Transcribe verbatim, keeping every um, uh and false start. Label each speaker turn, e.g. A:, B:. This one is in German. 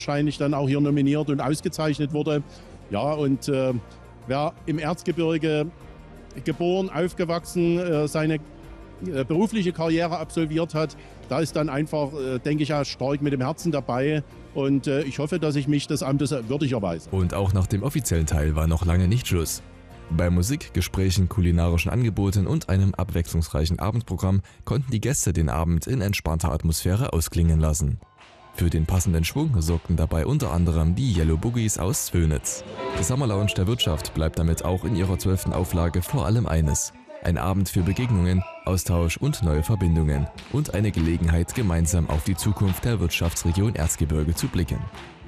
A: wahrscheinlich dann auch hier nominiert und ausgezeichnet wurde. Ja, und äh, wer im Erzgebirge geboren, aufgewachsen, äh, seine äh, berufliche Karriere absolviert hat, da ist dann einfach, äh, denke ich, ja stark mit dem Herzen dabei. Und äh, ich hoffe, dass ich mich des Amtes würdig erweise.
B: Und auch nach dem offiziellen Teil war noch lange nicht Schluss. Bei Musik, Gesprächen, kulinarischen Angeboten und einem abwechslungsreichen Abendprogramm konnten die Gäste den Abend in entspannter Atmosphäre ausklingen lassen. Für den passenden Schwung sorgten dabei unter anderem die Yellow Boogies aus Zwönitz. Die Summer Lounge der Wirtschaft bleibt damit auch in ihrer zwölften Auflage vor allem eines: ein Abend für Begegnungen, Austausch und neue Verbindungen und eine Gelegenheit, gemeinsam auf die Zukunft der Wirtschaftsregion Erzgebirge zu blicken.